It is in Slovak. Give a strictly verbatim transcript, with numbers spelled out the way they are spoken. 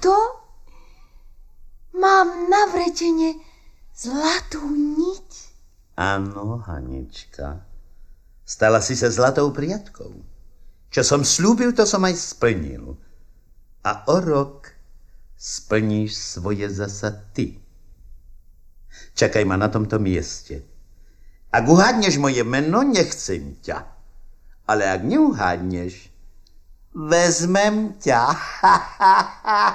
to? Mám na vretene zlatú niť. Áno, Hanička. Stala si sa zlatou priatkou. Čo som slúbil, to som aj splnil. A o rok splníš svoje zasa ty. Čakaj ma na tomto mieste. Ak uhádneš moje meno, nechcem ťa. Ale ak neuhádneš, vezmem ťa.